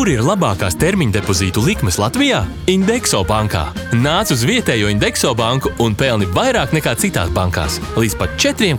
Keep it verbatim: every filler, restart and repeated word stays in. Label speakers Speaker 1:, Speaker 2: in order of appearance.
Speaker 1: Kur ir labākās termiņa depozītu likmes Latvijā? Indexo bankā. Nāc uz vietējo Indexo banku un pelni vairāk nekā citās bankās. Līdz pat četri